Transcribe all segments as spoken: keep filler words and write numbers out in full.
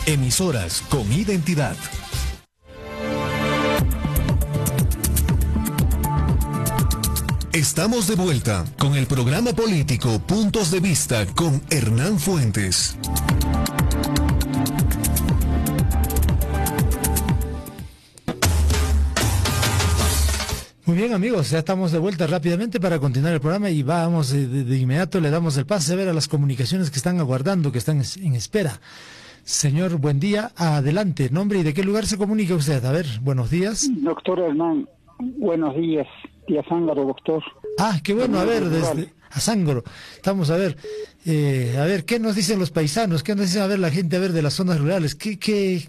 Emisoras con identidad. Estamos de vuelta con el programa político Puntos de Vista con Hernán Fuentes. Muy bien, amigos, ya estamos de vuelta rápidamente para continuar el programa y vamos de, de, de inmediato, le damos el pase a ver a las comunicaciones que están aguardando, que están en espera. Señor, buen día, adelante, nombre y de qué lugar se comunica usted. A ver, buenos días. Doctor Hernán, buenos días, tía Zángaro, doctor. Ah, qué bueno, a ver, desde a Zángaro, estamos a ver, eh, a ver, ¿qué nos dicen los paisanos? ¿Qué nos dicen a ver la gente a ver de las zonas rurales? ¿Qué, qué,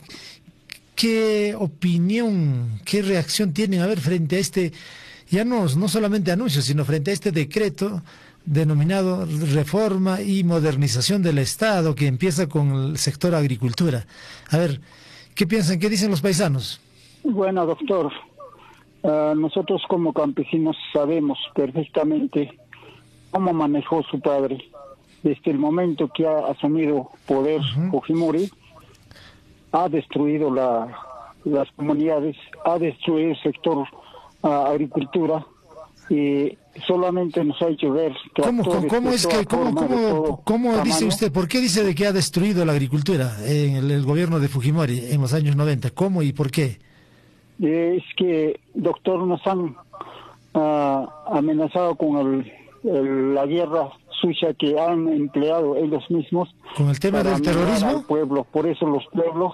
qué opinión, qué reacción tienen a ver frente a este, ya no, no solamente anuncios, sino frente a este decreto denominado Reforma y Modernización del Estado, que empieza con el sector agricultura? A ver, ¿qué piensan? ¿Qué dicen los paisanos? Bueno, doctor, uh, nosotros como campesinos sabemos perfectamente cómo manejó su padre desde el momento que ha asumido poder. uh-huh. Fujimori ha destruido la, las comunidades, ha destruido el sector uh, agricultura y solamente nos ha hecho ver. ¿Cómo, cómo, cómo es que, cómo, cómo, cómo dice usted, por qué dice de que ha destruido la agricultura en el, el gobierno de Fujimori en los años noventa? ¿Cómo y por qué? Es que, doctor, nos han uh, amenazado con el, el, la guerra sucia que han empleado ellos mismos. ¿Con el tema del terrorismo? Al pueblo. Por eso los pueblos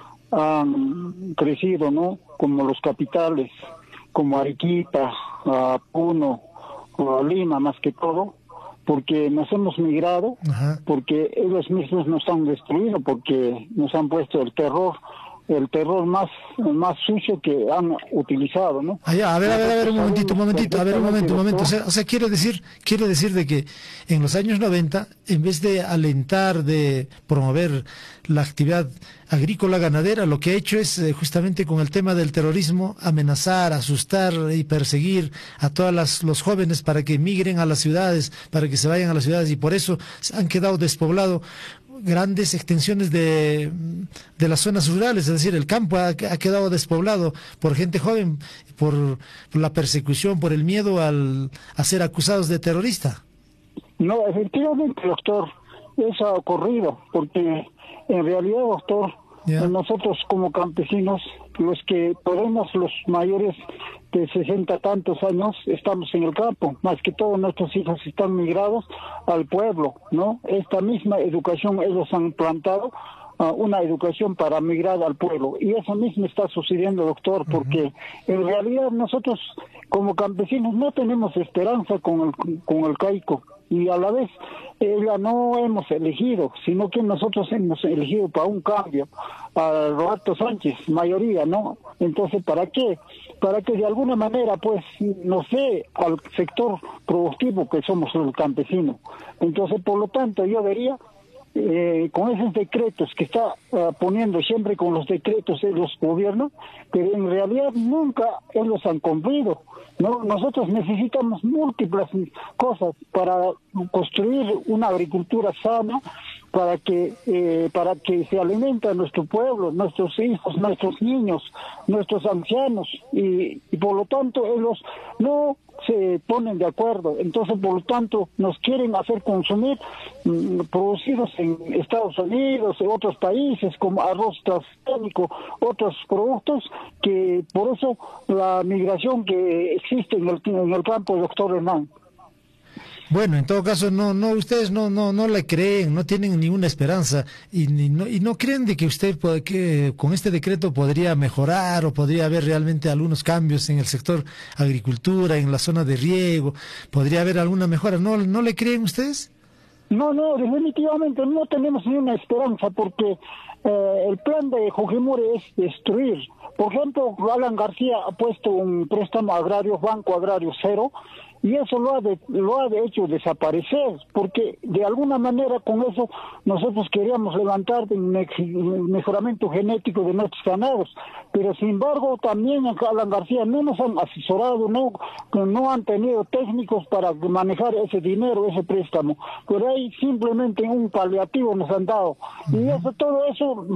han crecido, ¿no? Como los capitales, como Arequipa, uh, Puno, uh, Lima, más que todo, porque nos hemos migrado. Ajá. Porque ellos mismos nos han destruido, porque nos han puesto el terror, el terror más más sucio que han utilizado, ¿no? Ah, ya, a ver, a ver, a ver, un momentito, un momentito, a ver, un momento, un momento. O sea, o sea, quiere decir, quiere decir de que en los años noventa, en vez de alentar, de promover la actividad agrícola ganadera, lo que ha hecho es eh, justamente con el tema del terrorismo amenazar, asustar y perseguir a todos los jóvenes para que migren a las ciudades, para que se vayan a las ciudades, y por eso han quedado despoblados grandes extensiones de, de las zonas rurales, es decir, el campo ha, ha quedado despoblado por gente joven, por, por la persecución, por el miedo al, a ser acusados de terrorista. No, efectivamente, doctor, eso ha ocurrido, porque en realidad, doctor, yeah. nosotros como campesinos, los que podemos, los mayores de sesenta tantos años, estamos en el campo, más que todos nuestros hijos están migrados al pueblo, ¿no? Esta misma educación ellos han plantado, uh, una educación para migrar al pueblo, y eso mismo está sucediendo, doctor, porque uh-huh. en realidad nosotros como campesinos no tenemos esperanza con el, con el caico, y a la vez ella no hemos elegido, sino que nosotros hemos elegido para un cambio a Roberto Sánchez, mayoría, ¿no? Entonces, ¿para qué? Para que de alguna manera, pues, no sé, al sector productivo que somos el campesino. Entonces, por lo tanto, yo vería eh, con esos decretos que está uh, poniendo siempre con los decretos de los gobiernos, pero en realidad nunca ellos han cumplido, ¿no? Nosotros necesitamos múltiples cosas para construir una agricultura sana, para que eh, para que se alimente nuestro pueblo, nuestros hijos, nuestros niños, nuestros ancianos, y, y por lo tanto ellos no se ponen de acuerdo. Entonces, por lo tanto, nos quieren hacer consumir mmm, producidos en Estados Unidos, en otros países, como arroz transgénico, otros productos, que por eso la migración que existe en el, en el campo, doctor Hernán. Bueno, en todo caso, no, no, ustedes no, no, no le creen, no tienen ninguna esperanza y, ni, no, y no creen de que usted puede, que con este decreto podría mejorar o podría haber realmente algunos cambios en el sector agricultura, en la zona de riego, podría haber alguna mejora. ¿No, no le creen ustedes? No, no, definitivamente no tenemos ninguna esperanza, porque eh, el plan de Fujimori es destruir. Por ejemplo, Alan García ha puesto un préstamo agrario, Banco Agrario Cero, y eso lo ha de, lo ha de hecho desaparecer, porque de alguna manera con eso nosotros queríamos levantar el mejoramiento genético de nuestros ganados, pero sin embargo también en Alan García no nos han asesorado, no, no han tenido técnicos para manejar ese dinero, ese préstamo, pero ahí simplemente un paliativo nos han dado, y eso, todo eso